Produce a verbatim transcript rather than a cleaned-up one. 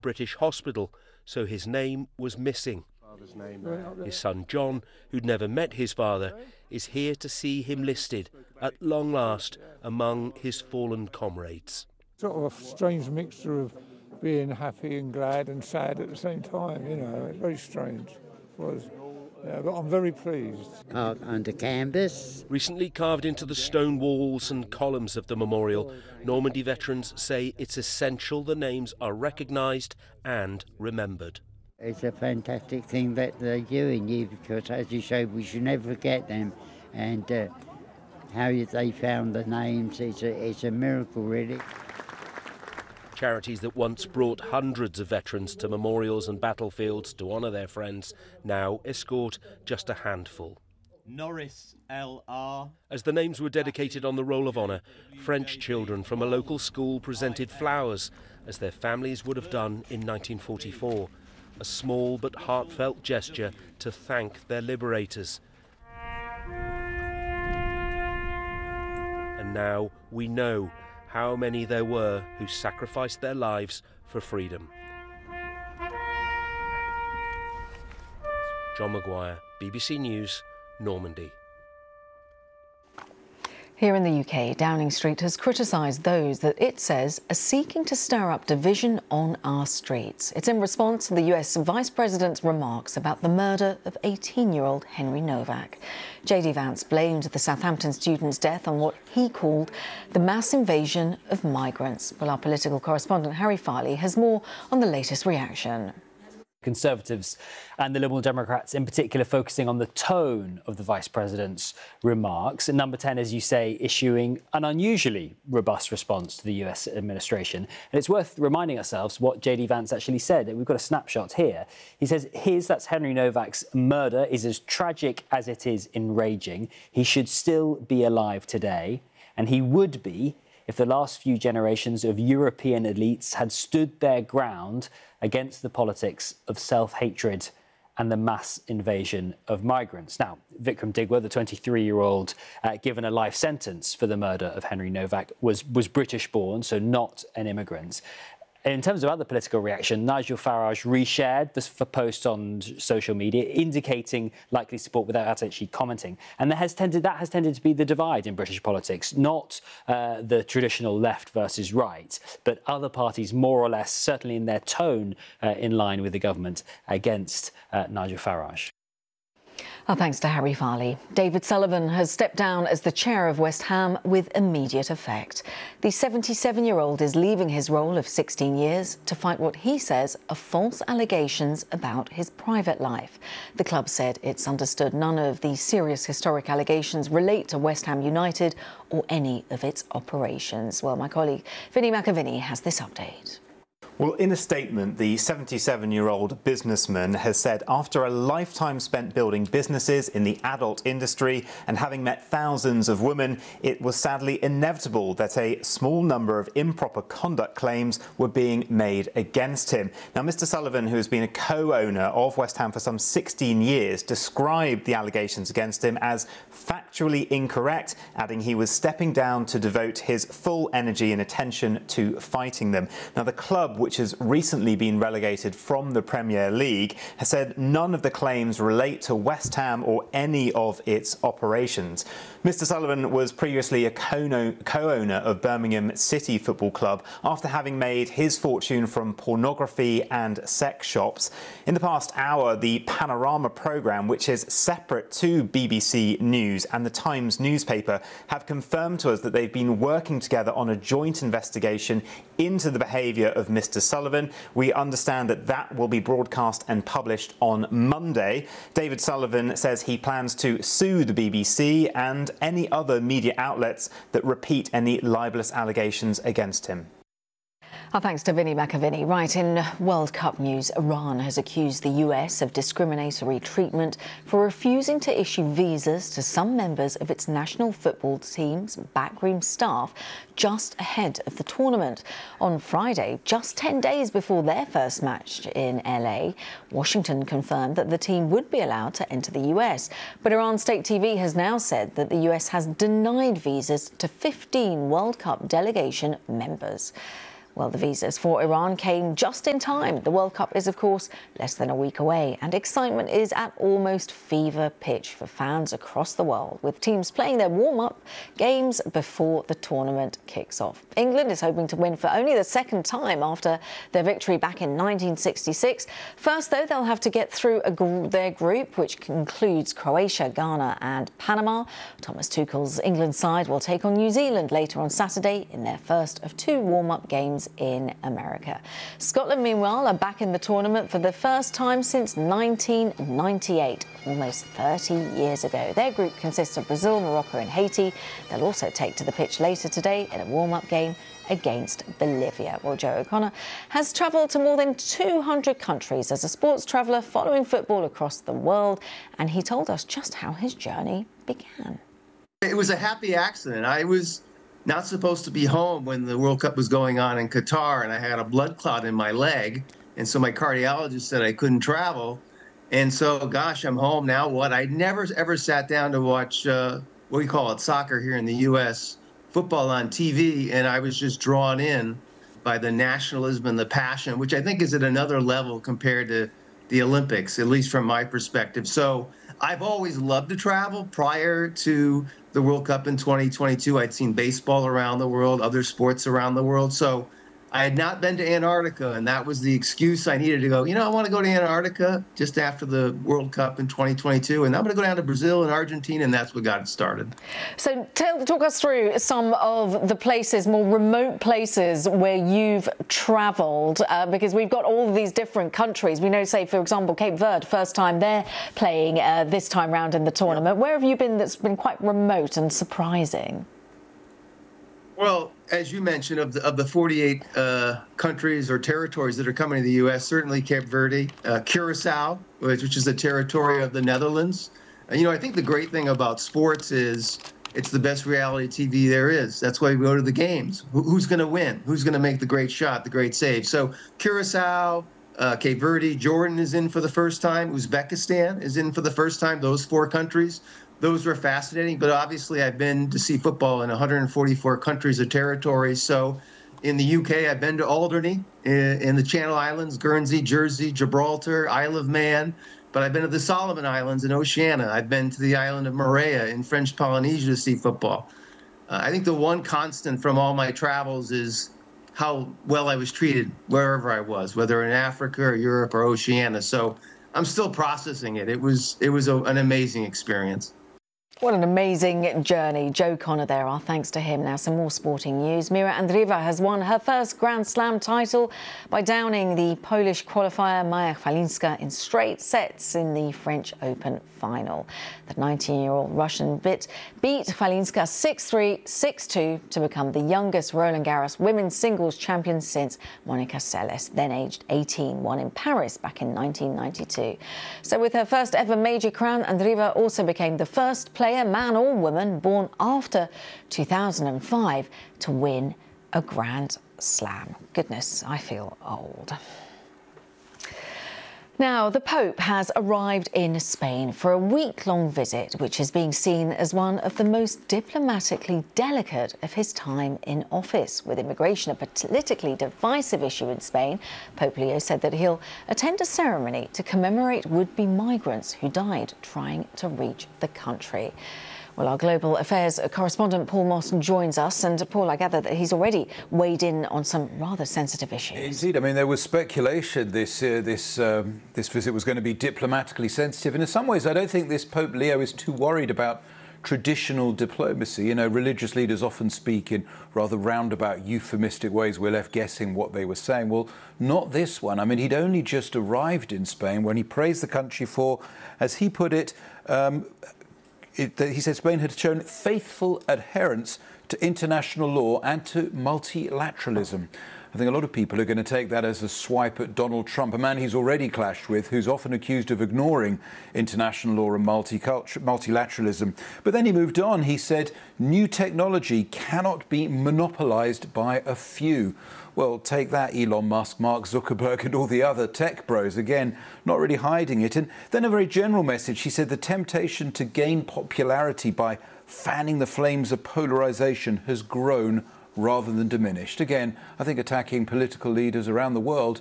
British hospital, so his name was missing. His son John, who'd never met his father, is here to see him listed, at long last, among his fallen comrades. Sort of a strange mixture of being happy and glad and sad at the same time, you know, it's very strange. It was, yeah, but I'm very pleased. Out under canvas. Recently carved into the stone walls and columns of the memorial, Normandy veterans say it's essential the names are recognised and remembered. It's a fantastic thing that they're doing here because, as you say, we should never forget them. And uh, how they found the names, it's a, it's a miracle, really. Charities that once brought hundreds of veterans to memorials and battlefields to honour their friends now escort just a handful. Norris L R. As the names were dedicated on the Roll of Honour, French children from a local school presented flowers, as their families would have done in nineteen forty-four. A small but heartfelt gesture to thank their liberators. And now we know how many there were who sacrificed their lives for freedom. John Maguire, B B C News, Normandy. Here in the U K, Downing Street has criticised those that it says are seeking to stir up division on our streets. It's in response to the U S Vice President's remarks about the murder of eighteen-year-old Henry Novak. J D Vance blamed the Southampton student's death on what he called the mass invasion of migrants. Well, our political correspondent Harry Farley has more on the latest reaction. Conservatives and the Liberal Democrats in particular focusing on the tone of the Vice President's remarks. And Number ten, as you say, issuing an unusually robust response to the U S administration. And it's worth reminding ourselves what J D Vance actually said. We've got a snapshot here. He says his, that's Henry Novak's murder, is as tragic as it is enraging. He should still be alive today, and he would be if the last few generations of European elites had stood their ground against the politics of self-hatred and the mass invasion of migrants. Now, Vikram Digwa, the twenty-three-year-old uh, given a life sentence for the murder of Henry Novak, was, was British-born, so not an immigrant. In terms of other political reaction, Nigel Farage reshared this post on social media, indicating likely support without actually commenting. And that has tended, that has tended to be the divide in British politics, not uh, the traditional left versus right, but other parties more or less, certainly in their tone, uh, in line with the government against uh, Nigel Farage. Our thanks to Harry Farley. David Sullivan has stepped down as the chair of West Ham with immediate effect. The seventy-seven-year-old is leaving his role of sixteen years to fight what he says are false allegations about his private life. The club said it's understood none of the serious historic allegations relate to West Ham United or any of its operations. Well, my colleague Vinnie McAviney has this update. Well, in a statement, the seventy-seven-year-old businessman has said after a lifetime spent building businesses in the adult industry and having met thousands of women, it was sadly inevitable that a small number of improper conduct claims were being made against him. Now, Mister Sullivan, who has been a co-owner of West Ham for some sixteen years, described the allegations against him as factually incorrect, adding he was stepping down to devote his full energy and attention to fighting them. Now, the club, which has recently been relegated from the Premier League, has said none of the claims relate to West Ham or any of its operations. Mister Sullivan was previously a co-owner of Birmingham City Football Club after having made his fortune from pornography and sex shops. In the past hour, the Panorama programme, which is separate to B B C News and the Times newspaper, have confirmed to us that they've been working together on a joint investigation into the behaviour of Mister Sullivan. We understand that that will be broadcast and published on Monday. David Sullivan says he plans to sue the B B C and any other media outlets that repeat any libelous allegations against him. Our thanks to Vinnie McAviney. Right, in World Cup news, Iran has accused the U S of discriminatory treatment for refusing to issue visas to some members of its national football team's backroom staff just ahead of the tournament. On Friday, just ten days before their first match in L A, Washington confirmed that the team would be allowed to enter the U S. But Iran State T V has now said that the U S has denied visas to fifteen World Cup delegation members. Well, the visas for Iran came just in time. The World Cup is, of course, less than a week away, and excitement is at almost fever pitch for fans across the world, with teams playing their warm-up games before the tournament kicks off. England is hoping to win for only the second time after their victory back in nineteen sixty-six. First, though, they'll have to get through a gr- their group, which includes Croatia, Ghana and Panama. Thomas Tuchel's England side will take on New Zealand later on Saturday in their first of two warm-up games in America. Scotland, meanwhile, are back in the tournament for the first time since nineteen ninety-eight, almost thirty years ago. Their group consists of Brazil, Morocco and Haiti. They'll also take to the pitch later today in a warm-up game against Bolivia. Well, Joe O'Connor has travelled to more than two hundred countries as a sports traveller following football across the world, and he told us just how his journey began. It was a happy accident. I was not supposed to be home when the World Cup was going on in Qatar, and I had a blood clot in my leg. And so my cardiologist said I couldn't travel. And so, gosh, I'm home now. What? I never, ever sat down to watch, uh, what do you call it, soccer here in the U S, football on T V. And I was just drawn in by the nationalism and the passion, which I think is at another level compared to the Olympics, at least from my perspective. So I've always loved to travel. Prior to the World Cup in twenty twenty-two, I'd seen baseball around the world, other sports around the world. So I had not been to Antarctica, and that was the excuse I needed to go, you know, I want to go to Antarctica just after the World Cup in twenty twenty-two, and I'm going to go down to Brazil and Argentina, and that's what got it started. So tell, talk us through some of the places, more remote places where you've travelled, uh, because we've got all of these different countries. We know, say, for example, Cape Verde, first time they're playing uh, this time round in the tournament. Where have you been that's been quite remote and surprising? Well, as you mentioned, of the of the forty-eight uh, countries or territories that are coming to the U S, certainly Cape Verde, uh, Curacao, which, which is a territory of the Netherlands. Uh, you know, I think the great thing about sports is it's the best reality T V there is. That's why we go to the games. Who, who's going to win? Who's going to make the great shot, the great save? So Curacao, uh, Cape Verde, Jordan is in for the first time. Uzbekistan is in for the first time. Those four countries. Those were fascinating, but obviously I've been to see football in one hundred forty-four countries or territories. So in the U K, I've been to Alderney, in, in the Channel Islands, Guernsey, Jersey, Gibraltar, Isle of Man. But I've been to the Solomon Islands in Oceania. I've been to the island of Moorea in French Polynesia to see football. Uh, I think the one constant from all my travels is how well I was treated wherever I was, whether in Africa or Europe or Oceania. So I'm still processing it. It was, it was a, an amazing experience. What an amazing journey. Joe Connor there, our thanks to him. Now, some more sporting news. Mira Andreeva has won her first Grand Slam title by downing the Polish qualifier Maja Chwalinska in straight sets in the French Open final. The nineteen-year-old Russian bit beat Chwalinska six three, six two to become the youngest Roland Garros women's singles champion since Monica Seles, then aged eighteen, won in Paris back in nineteen ninety-two. So with her first ever major crown, Andreeva also became the first player, man or woman, born after two thousand five to win a Grand Slam. Goodness, I feel old. Now, the Pope has arrived in Spain for a week-long visit, which is being seen as one of the most diplomatically delicate of his time in office. With immigration a politically divisive issue in Spain, Pope Leo said that he'll attend a ceremony to commemorate would-be migrants who died trying to reach the country. Well, our global affairs correspondent Paul Moss joins us. And Paul, I gather that he's already weighed in on some rather sensitive issues. Indeed. I mean, there was speculation this uh, this um, this visit was going to be diplomatically sensitive. And in some ways, I don't think this Pope Leo is too worried about traditional diplomacy. You know, religious leaders often speak in rather roundabout, euphemistic ways. We're left guessing what they were saying. Well, not this one. I mean, he'd only just arrived in Spain when he praised the country for, as he put it, um, It, he said Spain had shown faithful adherence to international law and to multilateralism. I think a lot of people are going to take that as a swipe at Donald Trump, a man he's already clashed with, who's often accused of ignoring international law and multilateralism. But then he moved on. He said new technology cannot be monopolized by a few. Well, take that, Elon Musk, Mark Zuckerberg and all the other tech bros. Again, not really hiding it. And then a very general message. He said the temptation to gain popularity by fanning the flames of polarization has grown rather than diminished. Again, I think attacking political leaders around the world